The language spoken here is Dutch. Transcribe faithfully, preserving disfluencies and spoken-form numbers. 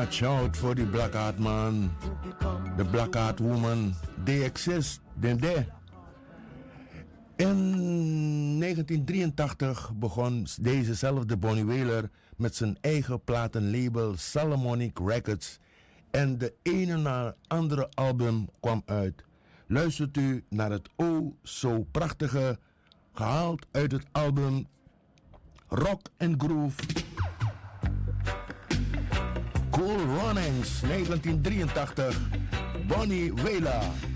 Watch out for the black heart man. The black heart woman. They exist. Then there. In negentien drieëntachtig begon dezezelfde Bonnie Wailer met zijn eigen platenlabel Salomonic Records. En de ene na andere album kwam uit. Luistert u naar het o zo prachtige, gehaald uit het album Rock and Groove. Cool Runnings, negentien drieëntachtig, Bonnie Wailer.